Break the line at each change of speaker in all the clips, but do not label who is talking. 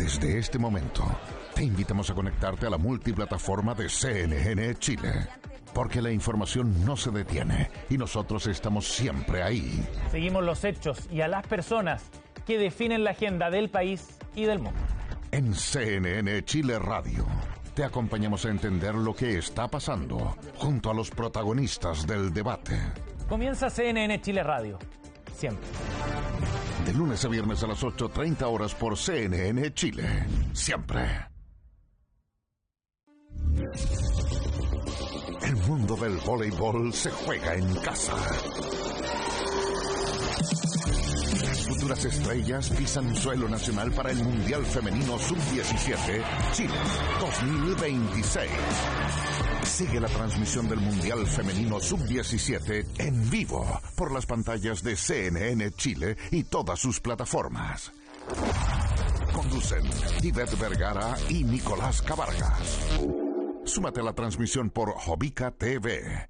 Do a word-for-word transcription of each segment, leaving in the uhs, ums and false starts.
Desde este momento, te invitamos a conectarte a la multiplataforma de C N N Chile, porque la información no se detiene y nosotros estamos siempre ahí.
Seguimos los hechos y a las personas que definen la agenda del país y del mundo.
En C N N Chile Radio, te acompañamos a entender lo que está pasando junto a los protagonistas del debate.
Comienza C N N Chile Radio, siempre.
De lunes a viernes a las ocho treinta horas por C N N Chile, siempre. El mundo del voleibol se juega en casa. Las futuras estrellas pisan suelo nacional para el Mundial Femenino sub diecisiete Chile dos mil veintiséis. Sigue la transmisión del Mundial Femenino sub diecisiete en vivo por las pantallas de C N N Chile y todas sus plataformas. Conducen Ivette Vergara y Nicolás Cabargas. Súmate a la transmisión por Jovica T V.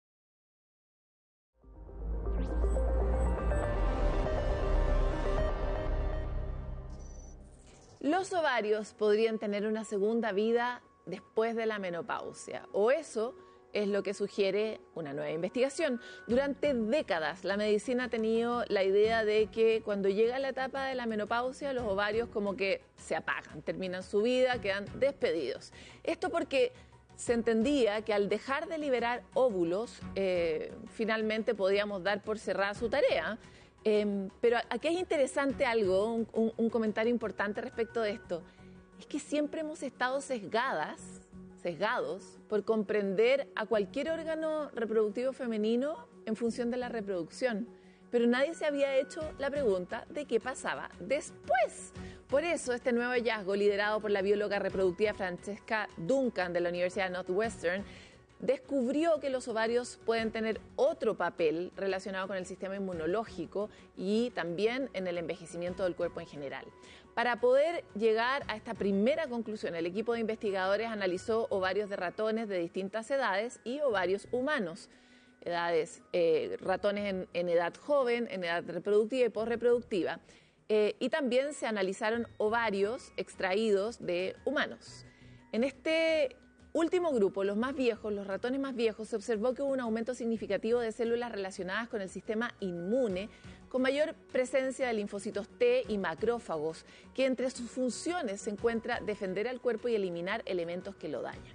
Los ovarios podrían tener una segunda vida después de la menopausia, o eso es lo que sugiere una nueva investigación. Durante décadas la medicina ha tenido la idea de que cuando llega la etapa de la menopausia los ovarios como que se apagan, terminan su vida, quedan despedidos. Esto porque se entendía que al dejar de liberar óvulos, eh, finalmente podíamos dar por cerrada su tarea. Eh, pero aquí es interesante algo, un, un, un comentario importante respecto de esto. Es que siempre hemos estado sesgadas, sesgados por comprender a cualquier órgano reproductivo femenino en función de la reproducción. Pero nadie se había hecho la pregunta de qué pasaba después. Por eso, este nuevo hallazgo, liderado por la bióloga reproductiva Francesca Duncan de la Universidad de Northwestern, descubrió que los ovarios pueden tener otro papel relacionado con el sistema inmunológico y también en el envejecimiento del cuerpo en general. Para poder llegar a esta primera conclusión, el equipo de investigadores analizó ovarios de ratones de distintas edades y ovarios humanos. Edades, eh, ratones en, en edad joven, en edad reproductiva y posreproductiva. Eh, y también se analizaron ovarios extraídos de humanos. En este último grupo, los más viejos, los ratones más viejos, se observó que hubo un aumento significativo de células relacionadas con el sistema inmune, con mayor presencia de linfocitos T y macrófagos, que entre sus funciones se encuentra defender al cuerpo y eliminar elementos que lo dañan.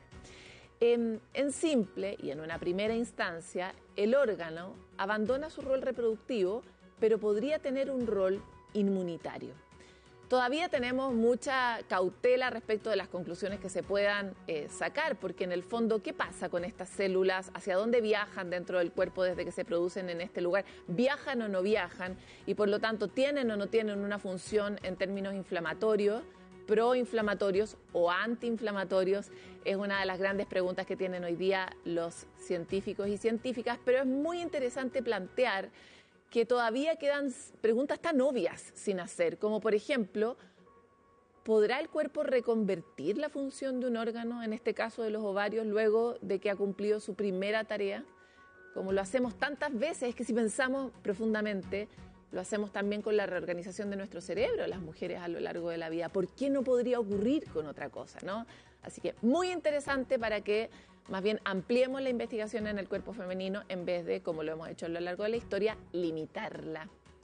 En, en simple y en una primera instancia, el órgano abandona su rol reproductivo, pero podría tener un rol inmunitario. Todavía tenemos mucha cautela respecto de las conclusiones que se puedan eh, sacar, porque en el fondo, ¿qué pasa con estas células? ¿Hacia dónde viajan dentro del cuerpo desde que se producen en este lugar? ¿Viajan o no viajan? Y por lo tanto, ¿tienen o no tienen una función en términos inflamatorios, proinflamatorios o antiinflamatorios? Es una de las grandes preguntas que tienen hoy día los científicos y científicas, pero es muy interesante plantear que todavía quedan preguntas tan obvias sin hacer, como por ejemplo, ¿podrá el cuerpo reconvertir la función de un órgano, en este caso de los ovarios, luego de que ha cumplido su primera tarea? Como lo hacemos tantas veces, es que si pensamos profundamente, lo hacemos también con la reorganización de nuestro cerebro, las mujeres a lo largo de la vida. ¿Por qué no podría ocurrir con otra cosa, no? Así que muy interesante para que más bien ampliemos la investigación en el cuerpo femenino en vez de, como lo hemos hecho a lo largo de la historia, limitarla.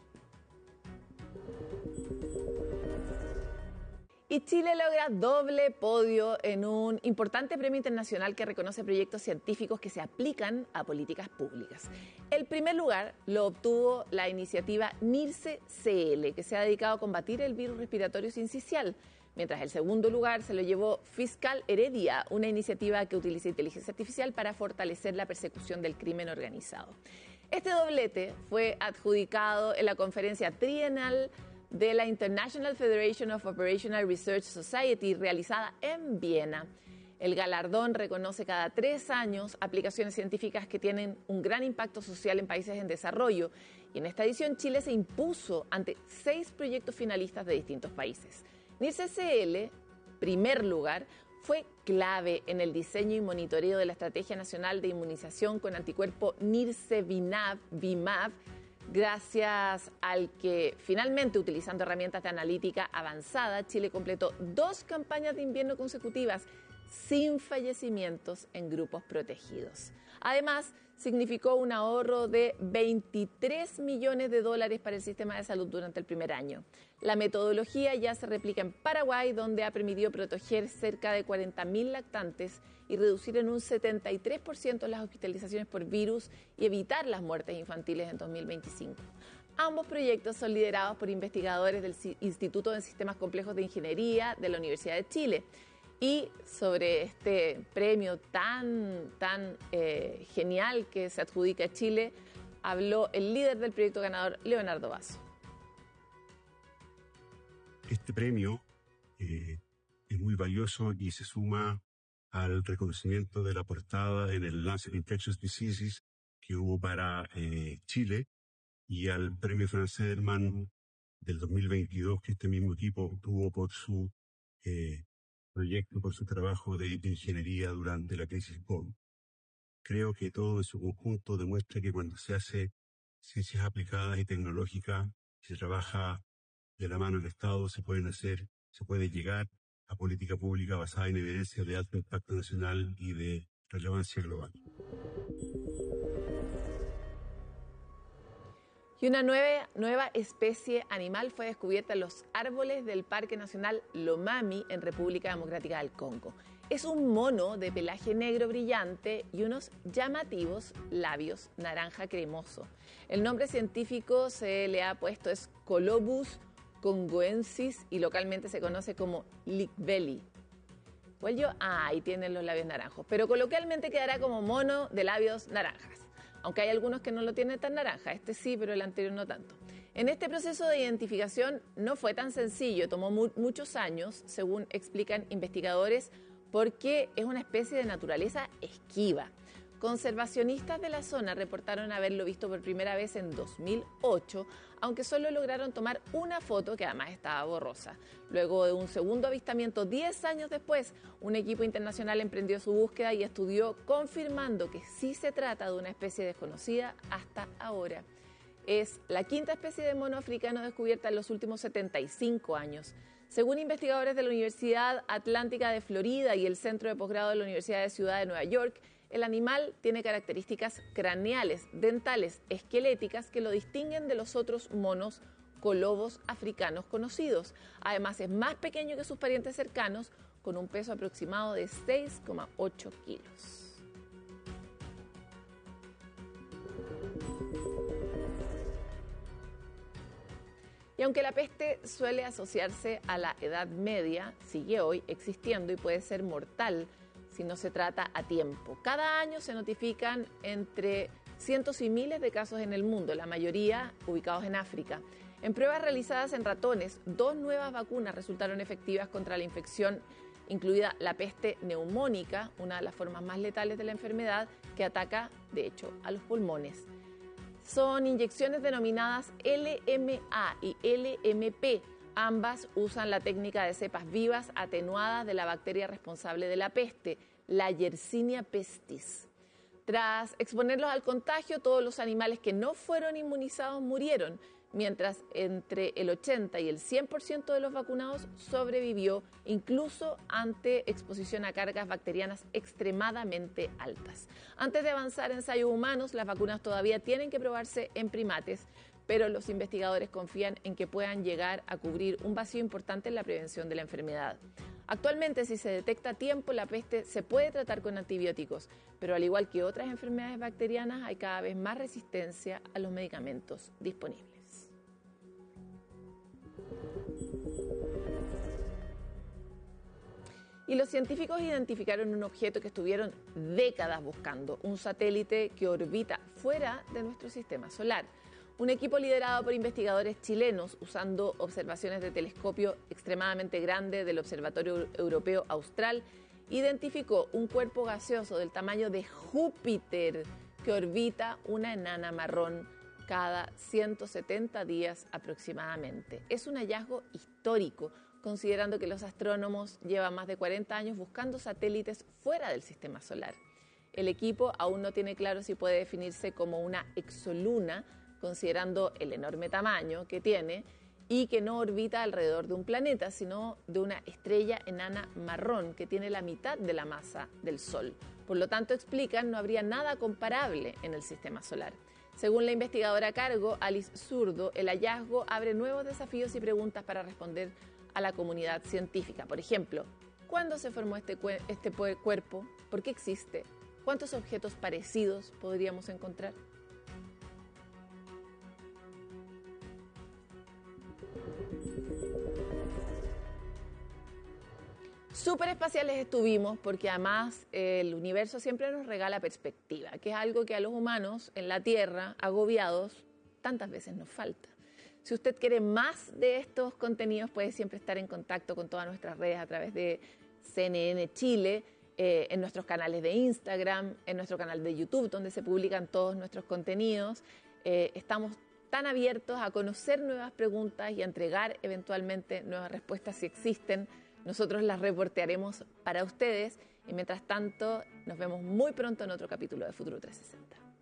Y Chile logra doble podio en un importante premio internacional que reconoce proyectos científicos que se aplican a políticas públicas. El primer lugar lo obtuvo la iniciativa NIRSE C L, que se ha dedicado a combatir el virus respiratorio sincicial, mientras el segundo lugar se lo llevó Fiscal Heredia, una iniciativa que utiliza inteligencia artificial para fortalecer la persecución del crimen organizado. Este doblete fue adjudicado en la conferencia trienal de la International Federation of Operational Research Society, realizada en Viena. El galardón reconoce cada tres años aplicaciones científicas que tienen un gran impacto social en países en desarrollo. Y en esta edición Chile se impuso ante seis proyectos finalistas de distintos países. NIRSE C L, primer lugar, fue clave en el diseño y monitoreo de la Estrategia Nacional de Inmunización con Anticuerpo NIRSE-VIMAV, Gracias al que finalmente, utilizando herramientas de analítica avanzada, Chile completó dos campañas de invierno consecutivas sin fallecimientos en grupos protegidos. Además, significó un ahorro de veintitrés millones de dólares para el sistema de salud durante el primer año. La metodología ya se replica en Paraguay, donde ha permitido proteger cerca de cuarenta mil lactantes y reducir en un setenta y tres por ciento las hospitalizaciones por virus y evitar las muertes infantiles en dos mil veinticinco. Ambos proyectos son liderados por investigadores del Instituto de Sistemas Complejos de Ingeniería de la Universidad de Chile. Y sobre este premio tan, tan eh, genial que se adjudica a Chile, habló el líder del proyecto ganador, Leonardo Basso.
Este premio eh, es muy valioso y se suma al reconocimiento de la portada en el Lancet Infectious Diseases que hubo para eh, Chile y al premio francés Hermann del dos mil veintidós que este mismo equipo obtuvo por su eh, proyecto, por su trabajo de ingeniería durante la crisis COVID. Creo que todo en su conjunto demuestra que cuando se hace ciencias aplicadas y tecnológicas, se trabaja de la mano del Estado, se pueden hacer, se puede llegar a política pública basada en evidencia de alto impacto nacional y de relevancia global.
Y una nueva, nueva especie animal fue descubierta en los árboles del Parque Nacional Lomami en República Democrática del Congo. Es un mono de pelaje negro brillante y unos llamativos labios naranja cremoso. El nombre científico se le ha puesto es Colobus congoensis y localmente se conoce como lickbelly. ¿Cuál yo? Ah, ahí tienen los labios naranjos, pero coloquialmente quedará como mono de labios naranjas. Aunque hay algunos que no lo tienen tan naranja, este sí, pero el anterior no tanto. En este proceso de identificación no fue tan sencillo, tomó mu- muchos años, según explican investigadores, porque es una especie de naturaleza esquiva. Conservacionistas de la zona reportaron haberlo visto por primera vez en dos mil ocho, aunque solo lograron tomar una foto que además estaba borrosa. Luego de un segundo avistamiento, diez años después, un equipo internacional emprendió su búsqueda y estudió, confirmando que sí se trata de una especie desconocida hasta ahora. Es la quinta especie de mono africano descubierta en los últimos setenta y cinco años. Según investigadores de la Universidad Atlántica de Florida y el Centro de Posgrado de la Universidad de Ciudad de Nueva York, el animal tiene características craneales, dentales, esqueléticas que lo distinguen de los otros monos colobos africanos conocidos. Además, es más pequeño que sus parientes cercanos, con un peso aproximado de seis coma ocho kilos. Y aunque la peste suele asociarse a la Edad Media, sigue hoy existiendo y puede ser mortal si no se trata a tiempo. Cada año se notifican entre cientos y miles de casos en el mundo, la mayoría ubicados en África. En pruebas realizadas en ratones, dos nuevas vacunas resultaron efectivas contra la infección, incluida la peste neumónica, una de las formas más letales de la enfermedad, que ataca, de hecho, a los pulmones. Son inyecciones denominadas L M A y L M P. Ambas usan la técnica de cepas vivas atenuadas de la bacteria responsable de la peste, la Yersinia pestis. Tras exponerlos al contagio, todos los animales que no fueron inmunizados murieron, mientras entre el ochenta y el cien por ciento de los vacunados sobrevivió, incluso ante exposición a cargas bacterianas extremadamente altas. Antes de avanzar en ensayos humanos, las vacunas todavía tienen que probarse en primates, pero los investigadores confían en que puedan llegar a cubrir un vacío importante en la prevención de la enfermedad. Actualmente, si se detecta a tiempo, la peste se puede tratar con antibióticos, pero al igual que otras enfermedades bacterianas, hay cada vez más resistencia a los medicamentos disponibles. Y los científicos identificaron un objeto que estuvieron décadas buscando, un satélite que orbita fuera de nuestro sistema solar. Un equipo liderado por investigadores chilenos, usando observaciones de telescopio extremadamente grande del Observatorio Europeo Austral, identificó un cuerpo gaseoso del tamaño de Júpiter que orbita una enana marrón cada ciento setenta días aproximadamente. Es un hallazgo histórico, considerando que los astrónomos llevan más de cuarenta años buscando satélites fuera del sistema solar. El equipo aún no tiene claro si puede definirse como una exoluna, considerando el enorme tamaño que tiene y que no orbita alrededor de un planeta, sino de una estrella enana marrón que tiene la mitad de la masa del Sol. Por lo tanto, explican, no habría nada comparable en el sistema solar. Según la investigadora a cargo, Alice Zurdo, el hallazgo abre nuevos desafíos y preguntas para responder a la comunidad científica. Por ejemplo, ¿cuándo se formó este, este cuerpo? ¿Por qué existe? ¿Cuántos objetos parecidos podríamos encontrar? Superespaciales estuvimos porque además el universo siempre nos regala perspectiva, que es algo que a los humanos en la Tierra, agobiados, tantas veces nos falta. Si usted quiere más de estos contenidos, puede siempre estar en contacto con todas nuestras redes a través de C N N Chile, eh, en nuestros canales de Instagram, en nuestro canal de YouTube, donde se publican todos nuestros contenidos. Eh, estamos tan abiertos a conocer nuevas preguntas y a entregar eventualmente nuevas respuestas si existen. Nosotros las reportearemos para ustedes y mientras tanto nos vemos muy pronto en otro capítulo de Futuro trescientos sesenta.